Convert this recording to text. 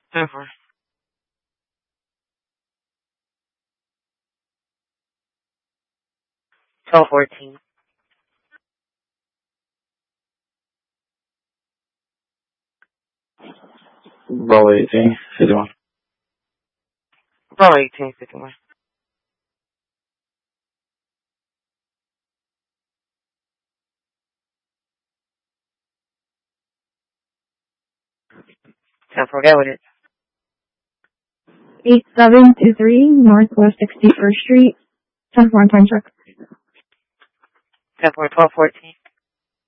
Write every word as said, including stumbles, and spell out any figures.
ten four. twelve fourteen. Roll eighteen, fifty-one. Roll eighteen, fifty-one. ten four, go with it. eight seven two three Northwest sixty-first Street, ten four on time check. ten four, twelve fourteen.